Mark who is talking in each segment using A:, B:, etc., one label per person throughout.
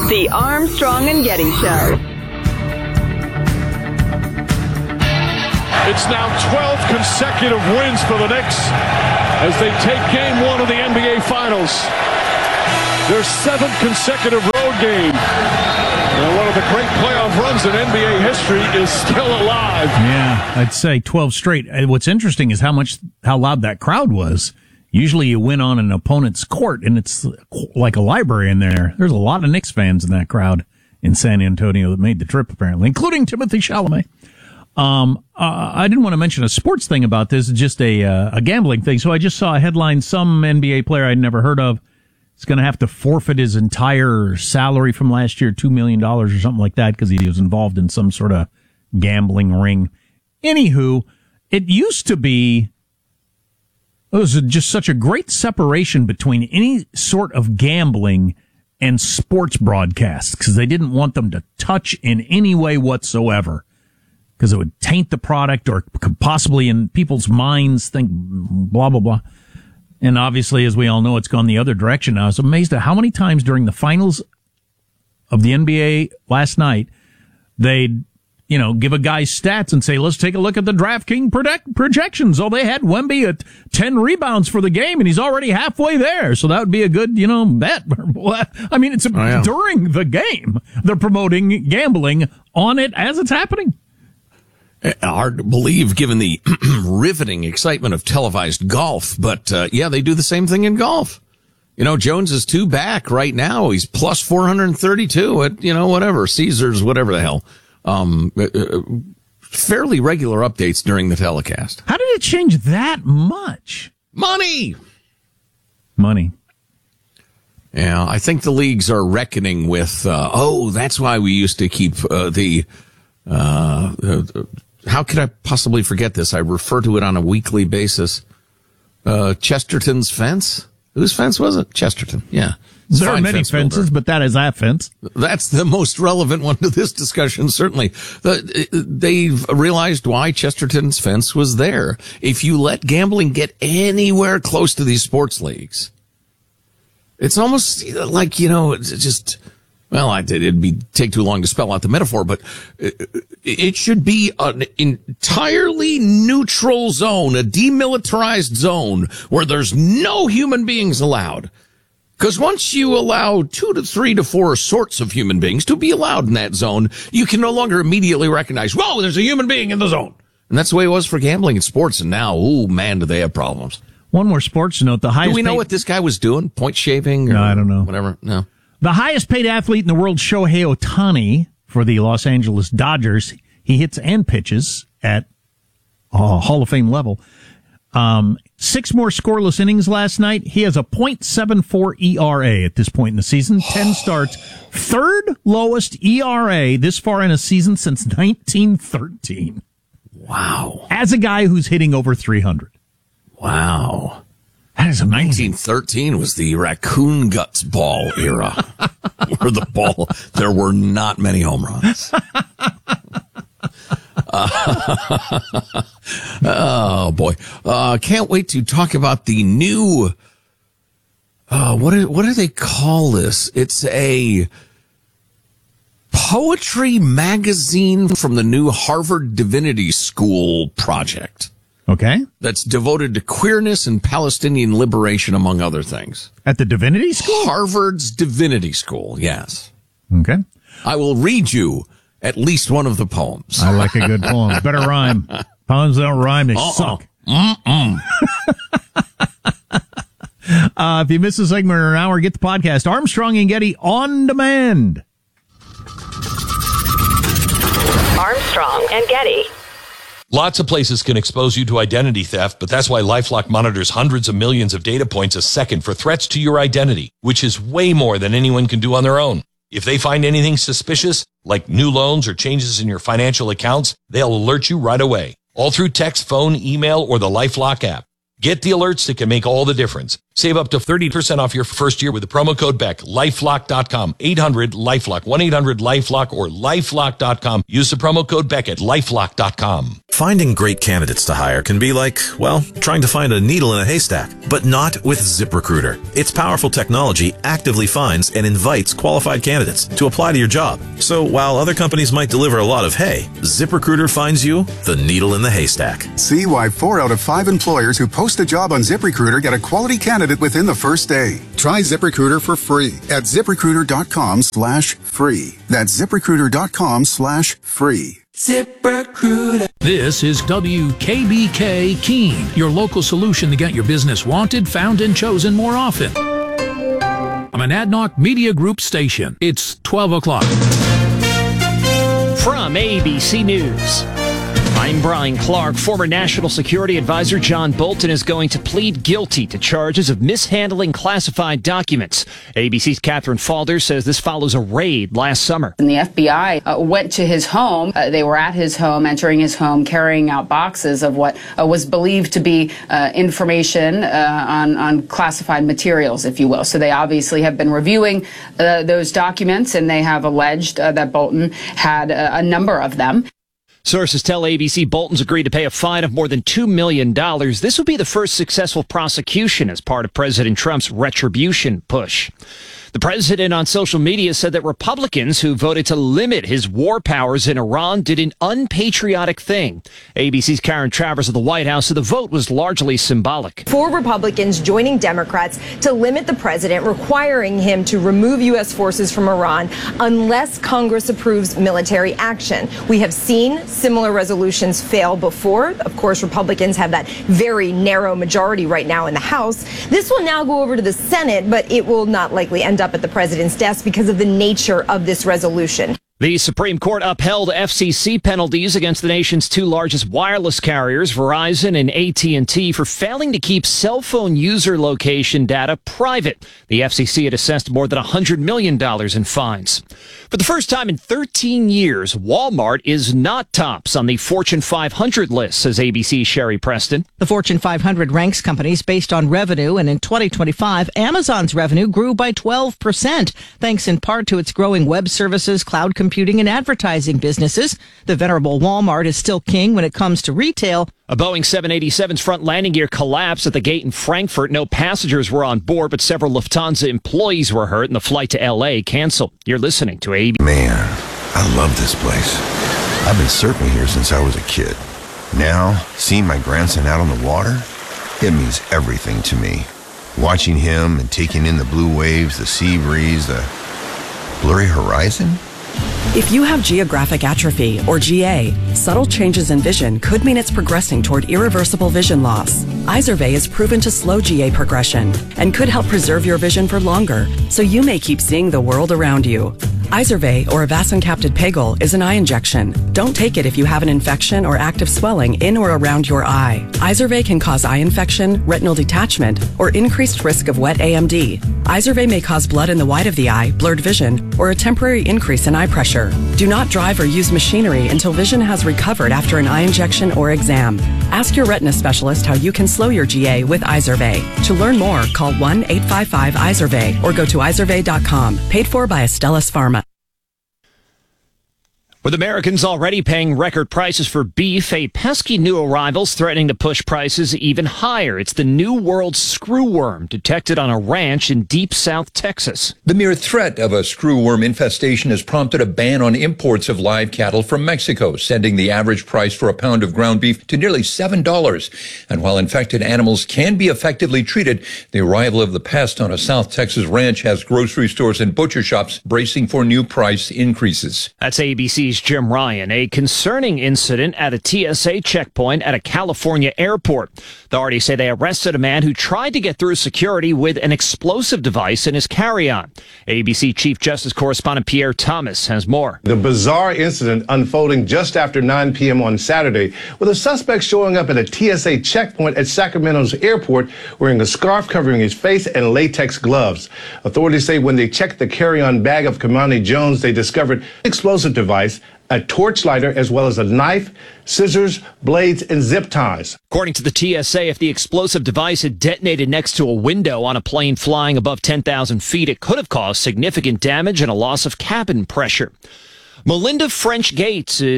A: The Armstrong and Getty Show.
B: It's now 12 consecutive wins for the Knicks as they take game one of the NBA Finals. Their 7th consecutive road game. And one of the great playoff runs in NBA history is still alive.
C: Yeah, I'd say 12 straight. What's interesting is how loud that crowd was. Usually you win on an opponent's court, and it's like a library in there. There's a lot of Knicks fans in that crowd in San Antonio that made the trip, apparently, including Timothée Chalamet. I didn't want to mention a sports thing about this, just a gambling thing. So I just saw a headline, some NBA player I'd never heard of is going to have to forfeit his entire salary from last year, $2 million or something like that, because he was involved in some sort of gambling ring. Anywho, it used to be, it was just such a great separation between any sort of gambling and sports broadcasts, because they didn't want them to touch in any way whatsoever, because it would taint the product or could possibly in people's minds think blah, blah, blah. And obviously, as we all know, it's gone the other direction now. I was amazed at how many times during the finals of the NBA last night, they'd, give a guy's stats and say, let's take a look at the DraftKings projections. Oh, they had Wemby at 10 rebounds for the game, and he's already halfway there. So that would be a good, bet. I mean, it's during the game. They're promoting gambling on it as it's happening.
D: Hard to believe given the riveting excitement of televised golf, but they do the same thing in golf. Jones is 2 back right now. He's plus 432 at, whatever, Caesars, whatever the hell. Fairly regular updates during the telecast.
C: How did it change that much?
D: Money. Yeah, I think the leagues are reckoning with, that's why we used to keep how could I possibly forget this? I refer to it on a weekly basis. Chesterton's fence? Whose fence was it? Chesterton, yeah.
C: There are many fences, but that is that fence.
D: That's the most relevant one to this discussion, certainly. They've realized why Chesterton's fence was there. If you let gambling get anywhere close to these sports leagues, it's almost like, it's just... Well, it'd take too long to spell out the metaphor, but it should be an entirely neutral zone, a demilitarized zone where there's no human beings allowed. Because once you allow 2 to 3 to 4 sorts of human beings to be allowed in that zone, you can no longer immediately recognize, whoa, there's a human being in the zone. And that's the way it was for gambling in sports. And now, oh man, do they have problems.
C: One more sports note. The highest.
D: Do we know what this guy was doing? Point shaving? Or
C: no, I don't know.
D: Whatever. No.
C: The highest paid athlete in the world, Shohei Ohtani, for the Los Angeles Dodgers. He hits and pitches at Hall of Fame level. 6 more scoreless innings last night. He has a .74 ERA at this point in the season. 10 starts. 3rd lowest ERA this far in a season since 1913.
D: Wow.
C: As a guy who's hitting over 300.
D: Wow.
C: That is amazing.
D: 1913 was the raccoon guts ball era, where there were not many home runs. Oh boy. Can't wait to talk about the new, what do they call this? It's a poetry magazine from the new Harvard Divinity School project.
C: Okay.
D: That's devoted to queerness and Palestinian liberation, among other things.
C: At the Divinity School?
D: Harvard's Divinity School, yes.
C: Okay.
D: I will read you at least one of the poems.
C: I like a good poem. Better rhyme. Poems don't rhyme, they suck. If you miss a segment or an hour, get the podcast. Armstrong and Getty on demand.
A: Armstrong and Getty.
E: Lots of places can expose you to identity theft, but that's why LifeLock monitors hundreds of millions of data points a second for threats to your identity, which is way more than anyone can do on their own. If they find anything suspicious, like new loans or changes in your financial accounts, they'll alert you right away, all through text, phone, email, or the LifeLock app. Get the alerts that can make all the difference. Save up to 30% off your first year with the promo code BECK. LifeLock.com. 800-LifeLock. 1-800-LifeLock or LifeLock.com. Use the promo code BECK at LifeLock.com.
F: Finding great candidates to hire can be like, well, trying to find a needle in a haystack, but not with ZipRecruiter. Its powerful technology actively finds and invites qualified candidates to apply to your job. So while other companies might deliver a lot of hay, ZipRecruiter finds you the needle in the haystack.
G: See why 4 out of 5 employers who post a job on ZipRecruiter get a quality candidate within the first day. Try ZipRecruiter for free at ZipRecruiter.com/free. That's ZipRecruiter.com/free.
H: ZipRecruiter. This is WKBK Keene, your local solution to get your business wanted, found, and chosen more often. I'm an Adnoc Media Group station. It's 12 o'clock.
I: From ABC News, I'm Brian Clark. Former National Security Advisor John Bolton is going to plead guilty to charges of mishandling classified documents. ABC's Catherine Falder says this follows a raid last summer.
J: And the FBI went to his home. They were at his home, entering his home, carrying out boxes of what was believed to be information on classified materials, if you will. So they obviously have been reviewing those documents, and they have alleged that Bolton had a number of them.
I: Sources tell ABC Bolton's agreed to pay a fine of more than $2 million. This would be the first successful prosecution as part of President Trump's retribution push. The president on social media said that Republicans who voted to limit his war powers in Iran did an unpatriotic thing. ABC's Karen Travers of the White House said the vote was largely symbolic.
K: 4 Republicans joining Democrats to limit the president, requiring him to remove U.S. forces from Iran unless Congress approves military action. We have seen similar resolutions fail before. Of course, Republicans have that very narrow majority right now in the House. This will now go over to the Senate, but it will not likely end up at the president's desk because of the nature of this resolution.
I: The Supreme Court upheld FCC penalties against the nation's 2 largest wireless carriers, Verizon and AT&T, for failing to keep cell phone user location data private. The FCC had assessed more than $100 million in fines. For the first time in 13 years, Walmart is not tops on the Fortune 500 list, says ABC's Sherry Preston.
L: The Fortune 500 ranks companies based on revenue, and in 2025, Amazon's revenue grew by 12%, thanks in part to its growing web services, cloud computing, and advertising businesses. The venerable Walmart is still king when it comes to retail.
I: A Boeing 787's front landing gear collapsed at the gate in Frankfurt. No passengers were on board, but several Lufthansa employees were hurt and the flight to L.A. canceled. You're listening to ABC.
M: Man, I love this place. I've been surfing here since I was a kid. Now, seeing my grandson out on the water, it means everything to me. Watching him and taking in the blue waves, the sea breeze, the blurry horizon.
N: If you have geographic atrophy, or GA, subtle changes in vision could mean it's progressing toward irreversible vision loss. Izervay is proven to slow GA progression and could help preserve your vision for longer, so you may keep seeing the world around you. Izervay, or avacincaptad pegol, is an eye injection. Don't take it if you have an infection or active swelling in or around your eye. Izervay can cause eye infection, retinal detachment, or increased risk of wet AMD. Izervay may cause blood in the white of the eye, blurred vision, or a temporary increase in eye pressure. Do not drive or use machinery until vision has recovered after an eye injection or exam. Ask your retina specialist how you can slow your GA with Izervay. To learn more, call 1-855-IZERVAY or go to izervay.com. Paid for by Astellas Pharma.
I: With Americans already paying record prices for beef, a pesky new arrival's threatening to push prices even higher. It's the New World screwworm, detected on a ranch in deep South Texas.
O: The mere threat of a screwworm infestation has prompted a ban on imports of live cattle from Mexico, sending the average price for a pound of ground beef to nearly $7. And while infected animals can be effectively treated, the arrival of the pest on a South Texas ranch has grocery stores and butcher shops bracing for new price increases.
I: That's ABC's Jim Ryan. A concerning incident at a TSA checkpoint at a California airport. Authorities say they arrested a man who tried to get through security with an explosive device in his carry-on. ABC Chief Justice Correspondent Pierre Thomas has more.
P: The bizarre incident unfolding just after 9 p.m. on Saturday, with a suspect showing up at a TSA checkpoint at Sacramento's airport wearing a scarf covering his face and latex gloves. Authorities say when they checked the carry-on bag of Kamani Jones, they discovered an explosive device, a torch lighter, as well as a knife, scissors, blades, and zip ties.
I: According to the TSA, if the explosive device had detonated next to a window on a plane flying above 10,000 feet, it could have caused significant damage and a loss of cabin pressure. Melinda French Gates is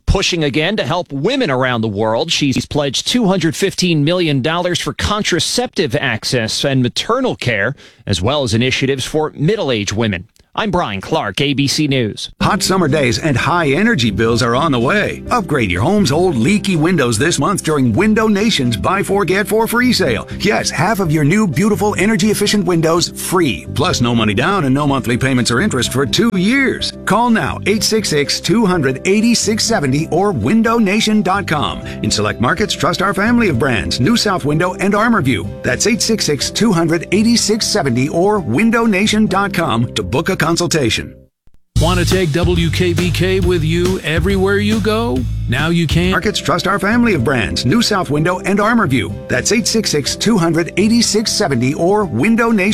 I: Pushing again to help women around the world, she's pledged $215 million for contraceptive access and maternal care, as well as initiatives for middle-aged women. I'm Brian Clark, ABC News.
Q: Hot summer days and high energy bills are on the way. Upgrade your home's old leaky windows this month during Window Nation's Buy 4 Get 4 free sale. Yes, half of your new beautiful energy efficient windows free. Plus no money down and no monthly payments or interest for 2 years. Call now 866-200-8670 or windownation.com. In select markets, trust our family of brands, New South Window and ArmorView. That's 866-200-8670 or windownation.com to book a consultation.
H: Want to take WKBK with you everywhere you go? Now you can.
Q: Markets trust our family of brands, New South Window and ArmorView. That's 866-200-8670 or windownation.